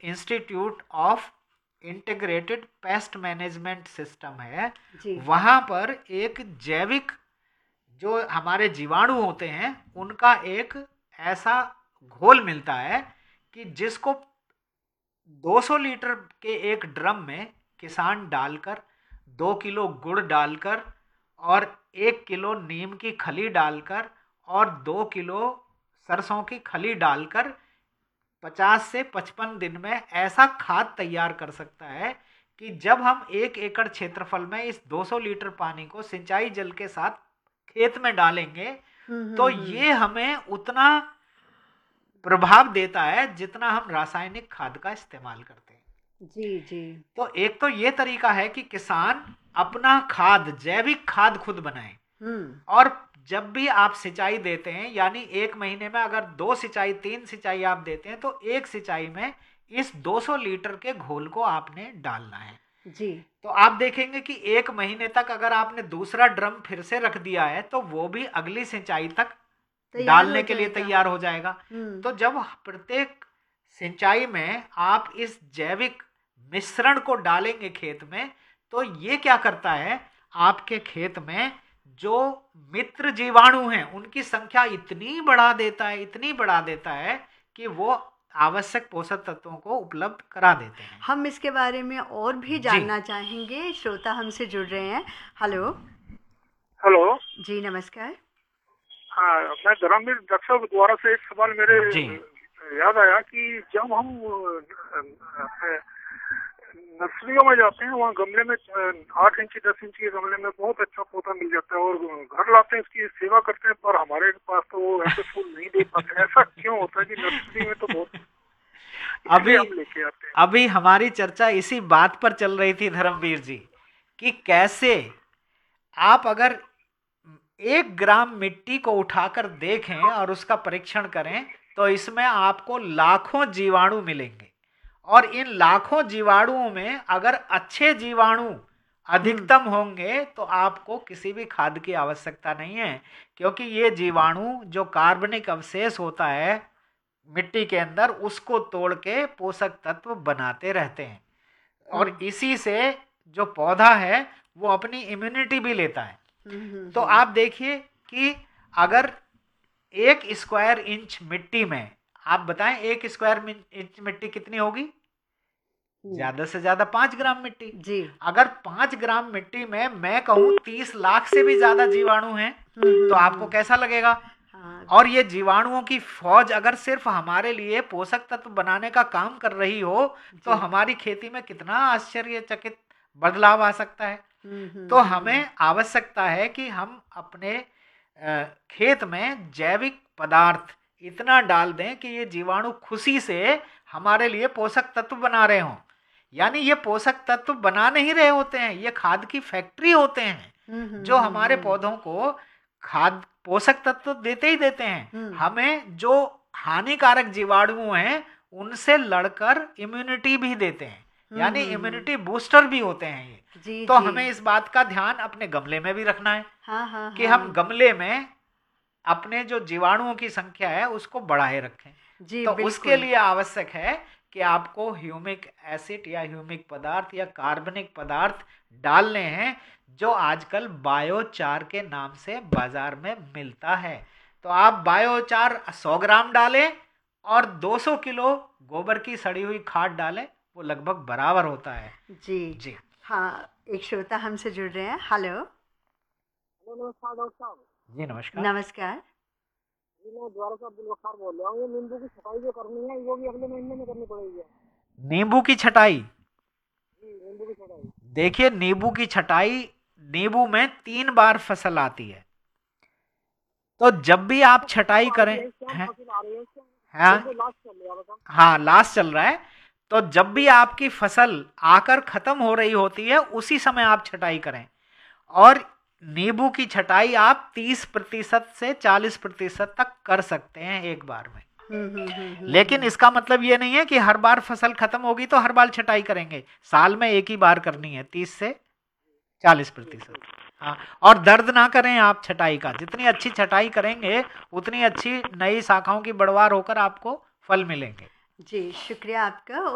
Institute of integrated pest management system है, जी। वहाँ पर एक जैविक जो हमारे जीवाणु होते हैं उनका एक ऐसा घोल मिलता है कि जिसको 200 लीटर के एक ड्रम में किसान डालकर 2 किलो गुड़ डालकर और 1 किलो नीम की खली डालकर और 2 किलो सरसों की खली डालकर 50 से 55 दिन में ऐसा खाद तैयार कर सकता है कि जब हम 1 एकड़ क्षेत्रफल में इस 200 लीटर पानी को सिंचाई जल के साथ खेत में डालेंगे तो ये हमें उतना प्रभाव देता है जितना हम रासायनिक खाद का इस्तेमाल करते हैं। जी जी। तो एक तो ये तरीका है कि किसान अपना खाद, जैविक खाद खुद बनाए, और जब भी आप सिंचाई देते हैं, यानी 1 महीने में अगर 2 सिंचाई 3 सिंचाई आप देते हैं तो 1 सिंचाई में इस 200 लीटर के घोल को आपने डालना है। जी। तो आप देखेंगे कि 1 महीने तक अगर आपने दूसरा ड्रम फिर से रख दिया है तो वो भी अगली सिंचाई तक डालने के लिए तैयार हो जाएगा। तो जब प्रत्येक सिंचाई में आप इस जैविक मिश्रण को डालेंगे खेत में, तो ये क्या करता है, आपके खेत में जो मित्र जीवाणु हैं उनकी संख्या इतनी बढ़ा देता है कि वो आवश्यक पोषक तत्वों को उपलब्ध करा देते हैं। हम इसके बारे में और भी जानना चाहेंगे, श्रोता हमसे जुड़ रहे हैं। हेलो। हेलो जी नमस्कार। हाँ, मैं धर्मवीर दक्षिण द्वारा से एक सवाल मेरे याद आया कि जब हम नर्सरियों में जाते हैं, वहाँ गमले में 8 इंची 10 इंची के गमले में बहुत अच्छा पौधा मिल जाता है और घर लाते हैं, इसकी सेवा करते हैं, पर हमारे पास तो वो ऐसे फूल नहीं दे पाते। ऐसा क्यों होता है कि नर्सरी में तो बहुत अभी हम लेके आते हैं। अभी हमारी चर्चा इसी बात पर चल रही थी धर्मवीर जी, कि कैसे आप अगर 1 ग्राम मिट्टी को उठाकर देखें और उसका परीक्षण करें तो इसमें आपको लाखों जीवाणु मिलेंगे, और इन लाखों जीवाणुओं में अगर अच्छे जीवाणु अधिकतम होंगे तो आपको किसी भी खाद की आवश्यकता नहीं है, क्योंकि ये जीवाणु जो कार्बनिक अवशेष होता है मिट्टी के अंदर उसको तोड़ के पोषक तत्व बनाते रहते हैं, और इसी से जो पौधा है वो अपनी इम्यूनिटी भी लेता है। तो आप देखिए कि अगर 1 स्क्वायर इंच मिट्टी में, आप बताएं 1 स्क्वायर इंच मिट्टी कितनी होगी? ज्यादा से ज्यादा 5 ग्राम मिट्टी जी। अगर 5 ग्राम मिट्टी में मैं कहूँ 30 लाख से भी ज्यादा जीवाणु हैं तो आपको कैसा लगेगा? और ये जीवाणुओं की फौज अगर सिर्फ हमारे लिए पोषक तत्व बनाने का काम कर रही हो तो हमारी खेती में कितना आश्चर्यचकित बदलाव आ सकता है। तो हमें आवश्यकता है कि हम अपने खेत में जैविक पदार्थ इतना डाल दें कि ये जीवाणु खुशी से हमारे लिए पोषक तत्व बना रहे हों। यानी ये पोषक तत्व बना नहीं रहे होते हैं, ये खाद की फैक्ट्री होते हैं जो हमारे पौधों को खाद पोषक तत्व देते ही देते हैं। हमें जो हानिकारक जीवाणु हैं उनसे लड़कर इम्यूनिटी भी देते हैं, यानी इम्यूनिटी बूस्टर भी होते हैं ये। तो हमें इस बात का ध्यान अपने गमले में भी रखना है कि हम गमले में अपने जो जीवाणुओं की संख्या है उसको बढ़ाए रखें। तो उसके लिए आवश्यक है कि आपको ह्यूमिक एसिड या ह्यूमिक पदार्थ या कार्बनिक पदार्थ डालने हैं, जो आजकल बायोचार के नाम से बाजार में मिलता है। तो आप बायोचार 100 ग्राम डालें और 200 किलो गोबर की सड़ी हुई खाद डालें, वो लगभग बराबर होता है। जी। हाँ, एक श्रोता हमसे जुड़ रहे हैं। हेलो। नमस्कार डॉक्टर साहब। जी नमस्कार। नमस्कार। मैं द्वारा से अब्दुल गफ्फार बोल रहा हूँ। ये नींबू की छटाई जो करनी है वो भी अगले महीने में करनी पड़ेगी। नींबू की छटाई? जी, नींबू की छटाई। देखिए, नींबू की छटाई, नींबू में 3 बार फसल आती है, तो जब भी आप छटाई करें, हाँ लास्ट चल रहा है, तो जब भी आपकी फसल आकर खत्म हो रही होती है उसी समय आप छटाई करें। और नींबू की छटाई आप 30% से 40% तक कर सकते हैं एक बार में। लेकिन इसका मतलब ये नहीं है कि हर बार फसल खत्म होगी तो हर बार छटाई करेंगे, साल में एक ही बार करनी है 30 से 40%। हाँ, और दर्द ना करें आप छटाई का, जितनी अच्छी छटाई करेंगे उतनी अच्छी नई शाखाओं की बढ़वार होकर आपको फल मिलेंगे। जी शुक्रिया आपका।